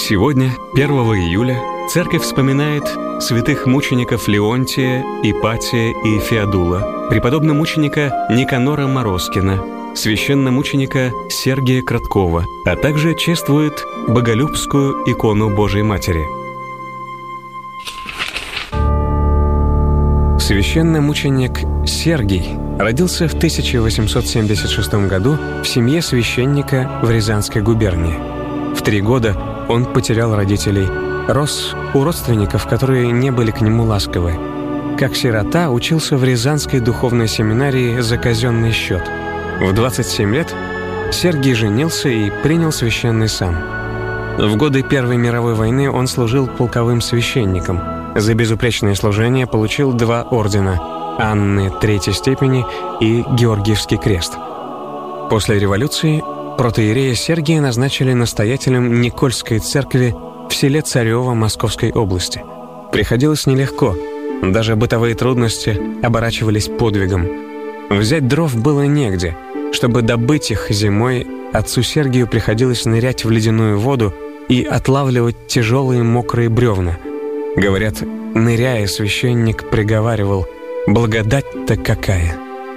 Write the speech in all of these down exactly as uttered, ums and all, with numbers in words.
Сегодня, первого июля, Церковь вспоминает святых мучеников Леонтия, Ипатия и Феодула, преподобно-мученика Никанора Морозкина, священномученика Сергия Краткова, а также чествует Боголюбскую икону Божией Матери. Священномученик Сергий родился в тысяча восемьсот семьдесят шестом году в семье священника в Рязанской губернии. В три года он потерял родителей, рос у родственников, которые не были к нему ласковы. Как сирота учился в Рязанской духовной семинарии за казенный счет. В двадцать семь лет Сергий женился и принял священный сан. В годы Первой мировой войны он служил полковым священником. За безупречное служение получил два ордена – Анны третьей степени и Георгиевский крест. После революции протоиерея Сергия назначили настоятелем Никольской церкви в селе Царево Московской области. Приходилось нелегко, даже бытовые трудности оборачивались подвигом. Взять дров было негде. Чтобы добыть их зимой, отцу Сергию приходилось нырять в ледяную воду и отлавливать тяжелые мокрые бревна. Говорят, ныряя, священник приговаривал: «Благодать-то какая!».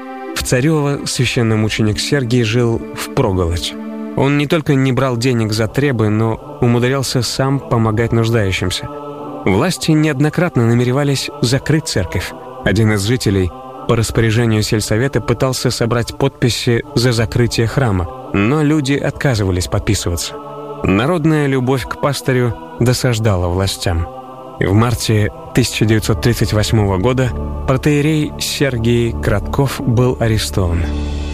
В Царево священномученик Сергий жил впроголодь. Он не только не брал денег за требы, но умудрялся сам помогать нуждающимся. Власти неоднократно намеревались закрыть церковь. Один из жителей по распоряжению сельсовета пытался собрать подписи за закрытие храма, но люди отказывались подписываться. Народная любовь к пастырю досаждала властям. В марте тысяча девятьсот тридцать восьмого года протоиерей Сергий Кратков был арестован.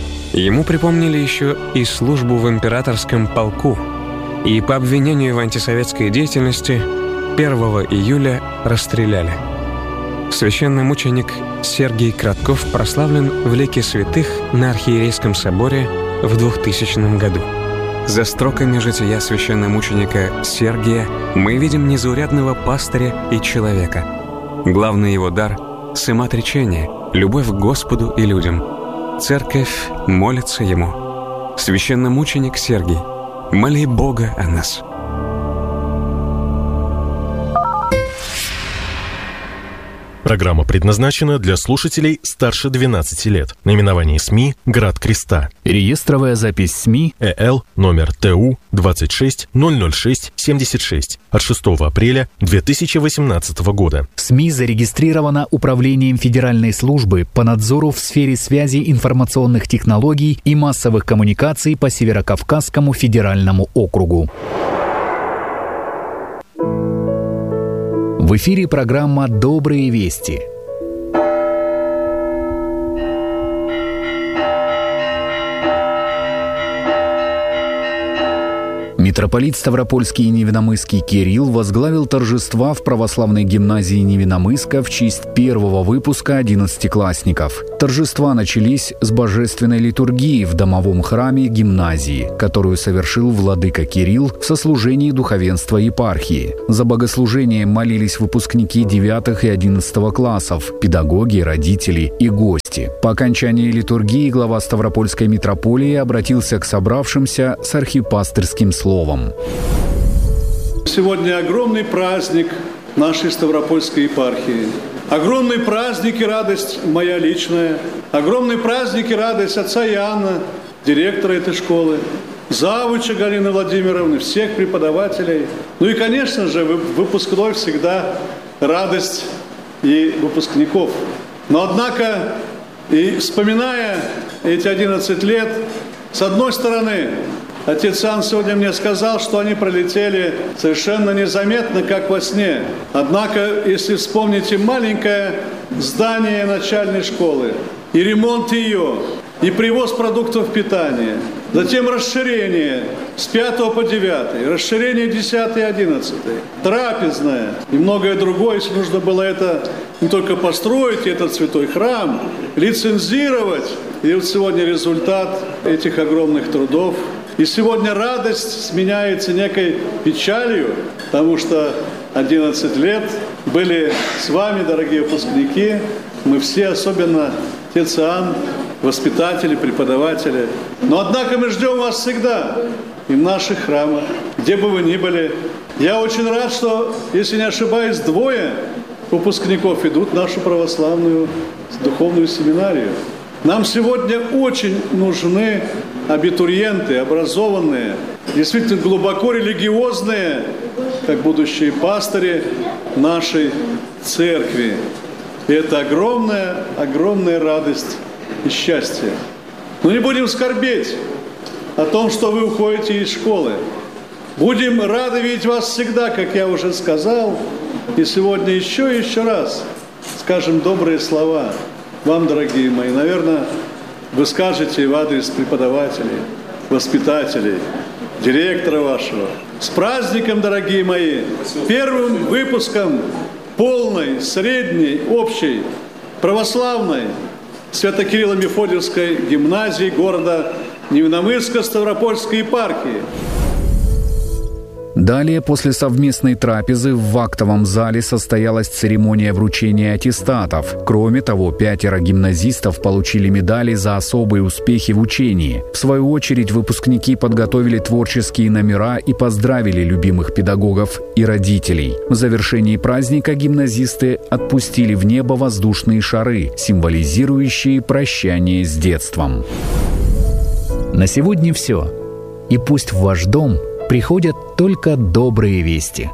Ему припомнили еще и службу в императорском полку, и по обвинению в антисоветской деятельности первого июля расстреляли. Священномученик Сергий Кратков прославлен в лике святых на Архиерейском соборе в двухтысячном году. За строками жития священномученика Сергия мы видим незаурядного пастыря и человека. Главный его дар – самоотречение, любовь к Господу и людям. Церковь молится ему. Священномученик Сергий, моли Бога о нас. Программа предназначена для слушателей старше двенадцати лет. Наименование СМИ «Град Креста». Реестровая запись СМИ ЭЛ номер ТУ двадцать шесть ноль ноль шесть семьдесят шесть от шестого апреля две тысячи восемнадцатого года. СМИ зарегистрирована Управлением Федеральной службы по надзору в сфере связи, информационных технологий и массовых коммуникаций по Северокавказскому федеральному округу. В эфире программа «Добрые вести». Митрополит Ставропольский и Невиномысский Кирилл возглавил торжества в православной гимназии Невиномыска в честь первого выпуска одиннадцатиклассников. Торжества начались с божественной литургии в домовом храме гимназии, которую совершил владыка Кирилл в сослужении духовенства епархии. За богослужением молились выпускники девятого и одиннадцатого классов, педагоги, родители и гости. По окончании литургии глава Ставропольской митрополии обратился к собравшимся с архипастырским словом. Сегодня огромный праздник нашей Ставропольской епархии. Огромный праздник и радость моя личная. Огромный праздник и радость отца Иоанна, директора этой школы, завуча Галины Владимировны, всех преподавателей. Ну и, конечно же, выпускной всегда радость и выпускников. Но, однако, и вспоминая эти одиннадцать лет, с одной стороны, отец Иоанн сегодня мне сказал, что они пролетели совершенно незаметно, как во сне. Однако, если вспомните маленькое здание начальной школы, и ремонт ее, и привоз продуктов питания, затем расширение с пятого по девятый, расширение десятый и одиннадцатый, трапезная и многое другое, если нужно было это не только построить, этот святой храм, лицензировать. И вот сегодня результат этих огромных трудов. И сегодня радость сменяется некой печалью, потому что одиннадцать лет были с вами, дорогие выпускники. Мы все, особенно отец Иоанн, воспитатели, преподаватели. Но, однако, мы ждем вас всегда. и в наших храмах, где бы вы ни были. Я очень рад, что, если не ошибаюсь, двое выпускников идут в нашу православную духовную семинарию. Нам сегодня очень нужны абитуриенты, образованные, действительно глубоко религиозные, как будущие пастыри нашей церкви. И это огромная, огромная радость и счастье. Но не будем скорбеть о том, что вы уходите из школы. Будем рады видеть вас всегда, как я уже сказал. И сегодня еще и еще раз скажем добрые слова вам, дорогие мои. Наверное, вы скажете в адрес преподавателей, воспитателей, директора вашего. С праздником, дорогие мои! Первым выпуском полной, средней, общей, православной Свято-Кирилло-Мефодиевской гимназии города Невиномысска Ставропольской епархии. Далее, после совместной трапезы, в актовом зале состоялась церемония вручения аттестатов. Кроме того, пятеро гимназистов получили медали за особые успехи в учении. В свою очередь, выпускники подготовили творческие номера и поздравили любимых педагогов и родителей. В завершении праздника гимназисты отпустили в небо воздушные шары, символизирующие прощание с детством. На сегодня все. И пусть в ваш дом приходят только добрые вести.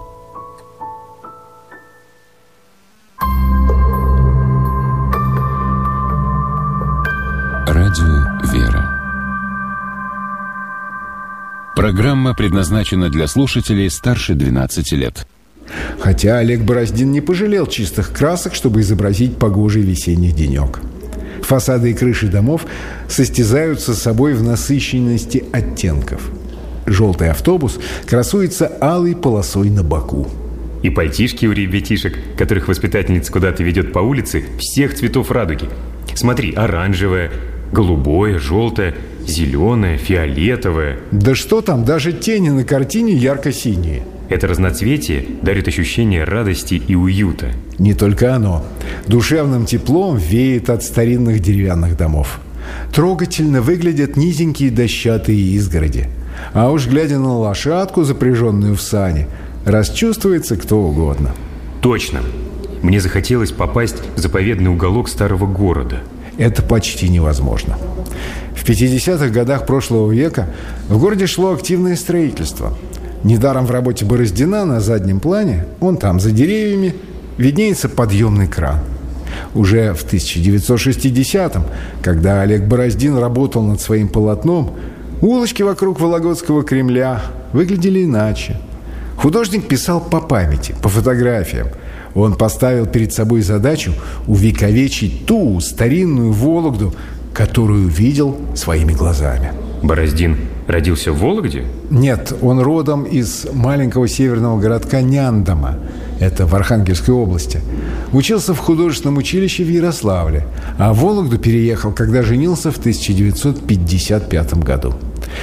Радио «Вера». Программа предназначена для слушателей старше двенадцати лет. Хотя Олег Бороздин не пожалел чистых красок, чтобы изобразить погожий весенний денек. Фасады и крыши домов состязаются с собой в насыщенности оттенков. Желтый автобус красуется алой полосой на боку. И пальтишки у ребятишек, которых воспитательница куда-то ведет по улице, всех цветов радуги. Смотри, оранжевое, голубое, желтое, зеленое, фиолетовое. Да что там, даже тени на картине ярко-синие. Это разноцветие дарит ощущение радости и уюта. Не только оно. Душевным теплом веет от старинных деревянных домов. Трогательно выглядят низенькие дощатые изгороди. А уж глядя на лошадку, запряженную в сани, расчувствуется кто угодно. Точно. Мне захотелось попасть в заповедный уголок старого города. Это почти невозможно. В пятидесятых годах прошлого века в городе шло активное строительство. Недаром в работе Бороздина на заднем плане, вон там, за деревьями, виднеется подъемный кран. Уже в тысяча девятьсот шестидесятом, когда Олег Бороздин работал над своим полотном, улочки вокруг Вологодского Кремля выглядели иначе. Художник писал по памяти, по фотографиям. Он поставил перед собой задачу увековечить ту старинную Вологду, которую видел своими глазами. Бороздин родился в Вологде? Нет, он родом из маленького северного городка Няндома. Это в Архангельской области. Учился в художественном училище в Ярославле, а в Вологду переехал, когда женился в тысяча девятьсот пятьдесят пятом году.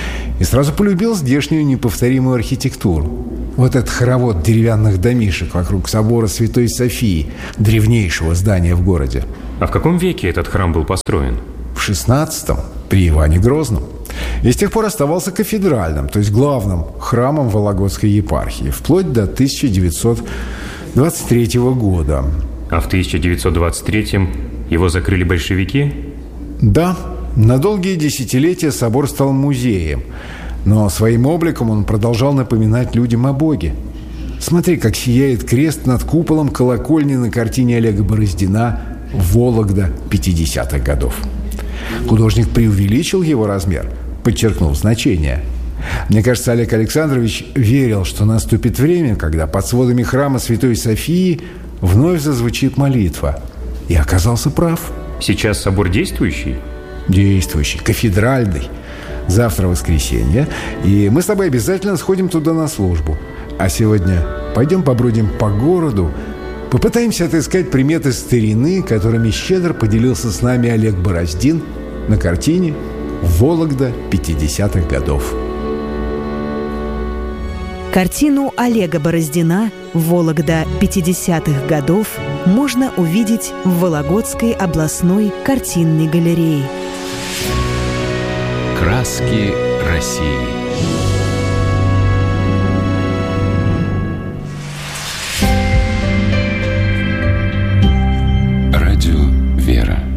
И сразу полюбил здешнюю неповторимую архитектуру. Вот этот хоровод деревянных домишек вокруг собора Святой Софии, древнейшего здания в городе. А в каком веке этот храм был построен? В шестнадцатом, при Иване Грозном. И с тех пор оставался кафедральным, то есть главным храмом Вологодской епархии, вплоть до тысяча девятьсот двадцать третьего года. А в тысяча девятьсот двадцать третьем его закрыли большевики? Да, на долгие десятилетия собор стал музеем, но своим обликом он продолжал напоминать людям о Боге. Смотри, как сияет крест над куполом колокольни на картине Олега Бороздина «Вологда пятидесятых годов». Художник преувеличил его размер, подчеркнул значение. Мне кажется, Олег Александрович верил, что наступит время, когда под сводами храма Святой Софии вновь зазвучит молитва. И оказался прав. Сейчас собор действующий? Действующий, кафедральный. Завтра воскресенье, и мы с тобой обязательно сходим туда на службу. А сегодня пойдем побродим по городу, попытаемся отыскать приметы старины, которыми щедро поделился с нами Олег Бороздин на картине «Вологда пятидесятых годов». Картину Олега Бороздина «Вологда пятидесятых годов» можно увидеть в Вологодской областной картинной галерее. Краски России. Радио «Вера».